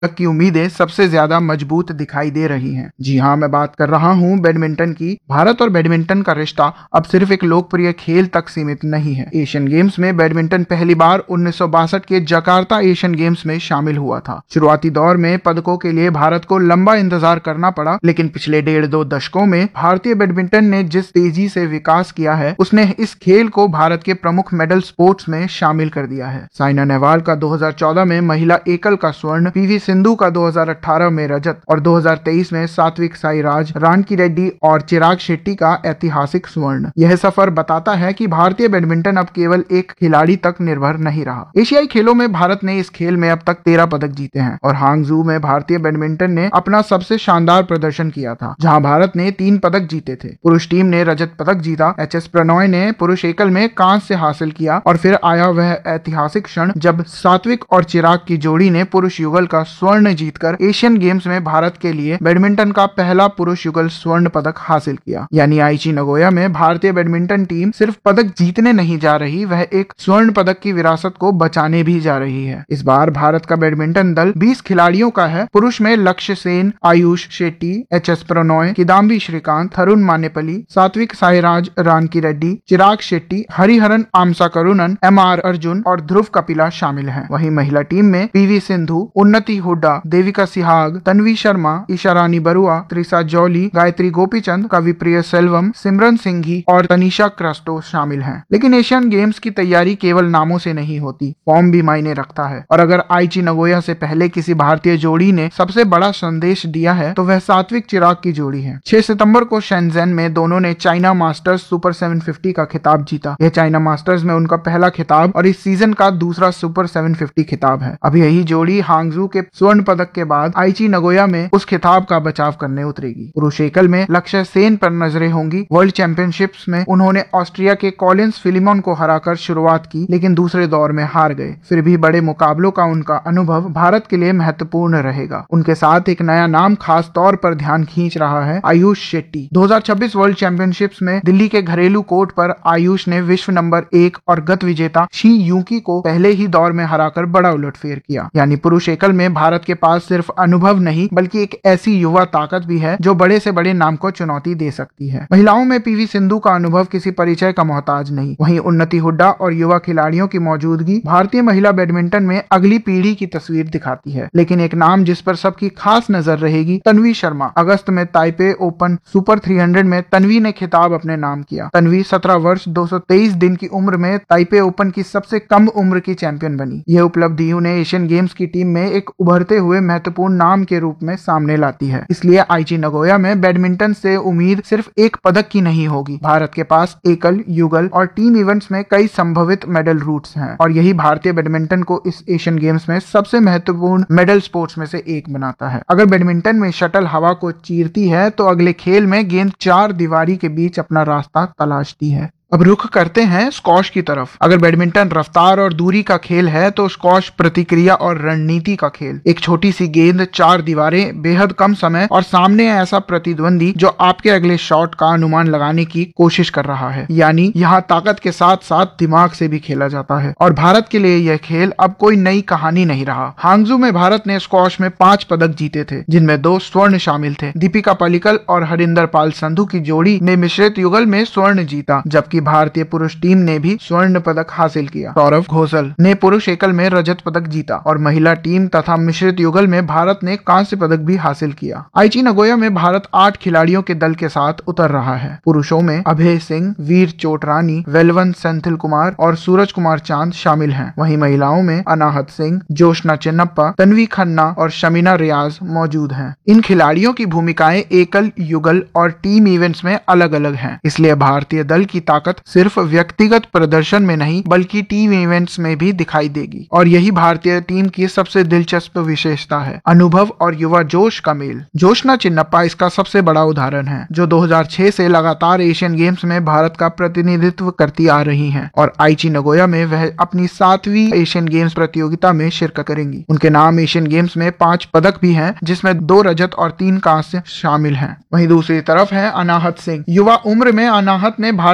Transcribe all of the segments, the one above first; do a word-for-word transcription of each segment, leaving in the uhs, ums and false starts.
तक की उम्मीदें सबसे ज्यादा मजबूत दिखाई दे रही हैं। जी हाँ, मैं बात कर रहा हूँ बैडमिंटन की। भारत और बैडमिंटन का रिश्ता अब सिर्फ एक लोकप्रिय खेल तक सीमित नहीं है। एशियन गेम्स में बैडमिंटन पहली बार उन्नीस सौ बासठ के जकार्ता एशियन गेम्स में शामिल हुआ था। शुरुआती दौर में पदकों के लिए भारत को लंबा इंतजार करना पड़ा, लेकिन पिछले डेढ़ दो दशकों में भारतीय बैडमिंटन ने जिस तेजी से विकास किया है, उसने इस खेल को भारत के प्रमुख मेडल स्पोर्ट्स में शामिल कर दिया है। साइना नेहवाल का दो हज़ार चौदह में महिला एकल का स्वर्ण, पीवी सिंधु का दो हज़ार अठारह में रजत और दो हज़ार तेईस में सात्विक साईराज, रानकी रेड्डी और चिराग शेट्टी का ऐतिहासिक स्वर्ण। यह सफर बताता है कि भारतीय बैडमिंटन अब केवल एक खिलाड़ी तक निर्भर नहीं रहा। एशियाई खेलों में भारत ने इस खेल में अब तक तेरह पदक जीते हैं और हांगजू में भारतीय बैडमिंटन ने अपना सबसे शानदार प्रदर्शन किया था, जहां भारत ने तीन पदक जीते थे। पुरुष टीम ने रजत पदक जीता। एच एस प्रणॉय ने पुरुष एकल में कांस्य हासिल किया और फिर आया वह ऐतिहासिक क्षण जब सात्विक और चिराग की जोड़ी ने पुरुष युगल का स्वर्ण जीतकर एशियन गेम्स में भारत के लिए बैडमिंटन का पहला पुरुष युगल स्वर्ण पदक हासिल किया। यानी आईची नगोया में भारतीय बैडमिंटन टीम सिर्फ पदक जीतने नहीं जा रही, वह एक स्वर्ण पदक की विरासत को बचाने भी जा रही है। इस बार भारत का बैडमिंटन दल बीस खिलाड़ियों का है। पुरुष में लक्ष्य Sen, Ayush Shetty, H S Prannoy, Kidambi Shrikant, Tarun मानेपल्ली, Satwik Sairaj, रानकी Reddy, Chirag Shetty, Hariharan आमसा करुणन, M R Arjun और ध्रुव कपिला शामिल हैं। वहीं महिला टीम में पीवी सिंधु, उन्नति हुड्डा, देविका सिहाग, तन्वी शर्मा, ईशारानी बरुआ, त्रिसा जौली, गायत्री गोपीचंद, कविप्रिय सेल्वम, सिमरन सिंघी और तनिषा क्रास्टो शामिल हैं। लेकिन एशियन गेम्स की तैयारी केवल नामों से नहीं होती, फॉर्म भी मायने रखता है। और अगर आईची नगोया से पहले किसी भारतीय जोड़ी ने सबसे बड़ा संदेश दिया है तो वह सात्विक चिराग की जोड़ी है। छह सितंबर को शेंजन में दोनों ने चाइना मास्टर्स सुपर सात सौ पचास का खिताब जीता। यह चाइना मास्टर्स में उनका पहला खिताब और इस सीजन का दूसरा सुपर सात सौ पचास खिताब है। अब यही जोड़ी हांगजू के स्वर्ण पदक के बाद आईची नगोया में उस खिताब का बचाव करने उतरेगी। पुरुष एकल में लक्ष्य सेन पर नजरें होंगी। वर्ल्ड चैंपियनशिप्स में उन्होंने ऑस्ट्रिया के कॉलिंस फिलिमोन को हराकर शुरुआत की, लेकिन दूसरे दौर में हार गए। फिर भी बड़े मुकाबलों का उनका अनुभव भारत के लिए महत्वपूर्ण रहेगा। उनके साथ एक नया नाम खास तौर पर ध्यान खींच रहा है, आयुष शेट्टी। दो हज़ार छब्बीस वर्ल्ड चैंपियनशिप्स में दिल्ली के घरेलू कोर्ट पर आयुष ने विश्व नंबर एक और गत विजेता शी यूकी को पहले ही दौर में हराकर बड़ा उलटफेर किया। यानी पुरुष एकल में भारत के पास सिर्फ अनुभव नहीं बल्कि एक ऐसी युवा ताकत भी है जो बड़े से बड़े नाम को चुनौती दे सकती है। महिलाओं में पीवी सिंधु का अनुभव किसी परिचय का मोहताज नहीं। वहीं उन्नति हुड्डा और युवा खिलाड़ियों की मौजूदगी भारतीय महिला बैडमिंटन में अगली पीढ़ी की तस्वीर दिखाती है। लेकिन एक नाम जिस पर सबकी खास नजर रहेगी, तन्वी शर्मा। अगस्त में ताइपे ओपन सुपर तीन सौ में तन्वी ने खिताब अपने नाम किया। तन्वी सत्रह वर्ष दो सौ तेईस दिन की उम्र में ताइपे ओपन की सबसे कम उम्र की चैंपियन बनी। यह उपलब्धि उन्हें एशियन गेम्स की टीम में एक उभरते हुए महत्वपूर्ण नाम के रूप में सामने लाती है। इसलिए आईची नगोया में बैडमिंटन से उम्मीद सिर्फ एक पदक की नहीं होगी। भारत के पास एकल, युगल और टीम इवेंट्स में कई संभावित मेडल रूट्स हैं और यही भारतीय बैडमिंटन को इस एशियन गेम्स में सबसे महत्वपूर्ण मेडल स्पोर्ट्स में से एक बनाता है। अगर बैडमिंटन में शटल हवा को चीरती है तो अगले खेल में गेंद चार दीवारी के बीच अपना रास्ता तलाशती है। अब रुख करते हैं स्क्वॉश की तरफ। अगर बैडमिंटन रफ्तार और दूरी का खेल है तो स्क्वॉश प्रतिक्रिया और रणनीति का खेल। एक छोटी सी गेंद, चार दीवारें, बेहद कम समय और सामने ऐसा प्रतिद्वंदी जो आपके अगले शॉट का अनुमान लगाने की कोशिश कर रहा है। यानी यहाँ ताकत के साथ साथ दिमाग से भी खेला जाता है और भारत के लिए यह खेल अब कोई नई कहानी नहीं रहा। हांगजू में भारत ने स्क्वॉश में पांच पदक जीते थे, जिनमें दो स्वर्ण शामिल थे। दीपिका पल्लिकल और हरिंदर पाल संधू की जोड़ी ने मिश्रित युगल में स्वर्ण जीता, जबकि भारतीय पुरुष टीम ने भी स्वर्ण पदक हासिल किया। सौरव घोषल ने पुरुष एकल में रजत पदक जीता और महिला टीम तथा मिश्रित युगल में भारत ने कांस्य पदक भी हासिल किया। आईची नगोया में भारत आठ खिलाड़ियों के दल के साथ उतर रहा है। पुरुषों में अभय सिंह, वीर चोटरानी, वेलवन सेंथिल कुमार और सूरज कुमार चांद शामिल हैं। वहीं महिलाओं में अनाहत सिंह, जोशना चिन्नप्पा, तन्वी खन्ना और शमीना रियाज मौजूद हैं। इन खिलाड़ियों की भूमिकाएं एकल, युगल और टीम इवेंट्स में अलग अलग हैं। इसलिए भारतीय दल की ताकत सिर्फ व्यक्तिगत प्रदर्शन में नहीं बल्कि टीम इवेंट्स में भी दिखाई देगी और यही भारतीय टीम की सबसे दिलचस्प विशेषता है, अनुभव और युवा जोश का मेल। जोशना चिन्नप्पा इसका सबसे बड़ा उदाहरण है, जो दो हज़ार छह से लगातार एशियन गेम्स में भारत का प्रतिनिधित्व करती आ रही हैं और आईची नगोया में वह अपनी सातवीं एशियन गेम्स प्रतियोगिता में शिरकत करेंगी। उनके नाम एशियन गेम्स में पांच पदक भी हैं, जिसमें दो रजत और तीन कांस्य शामिल हैं। वहीं दूसरी तरफ है अनाहत सिंह। युवा उम्र में अनाहत ने भारतीय स्क्वॉश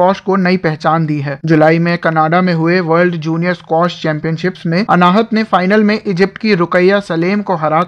स्क्वॉश को नई पहचान दी है। जुलाई में कनाडा में हुए वर्ल्ड जूनियर स्क्वॉश चैंपियनशिप्स में अनाहत ने फाइनल में इजिप्ट की रुकैया सलेम को हरा